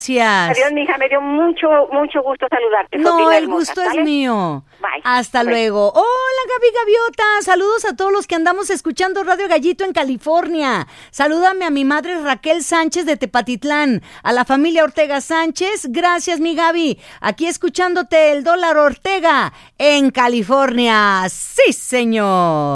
Adiós, mija, me dio mucho gusto saludarte. No, el gusto es mío. Bye. Hasta luego. Hola, Gaby Gaviota. Saludos a todos los que andamos escuchando Radio Gallito en California. Salúdame a mi madre Raquel Sánchez de Tepatitlán, a la familia Ortega Sánchez. Gracias, mi Gaby. Aquí escuchándote el Dólar Ortega en California. Sí, señor.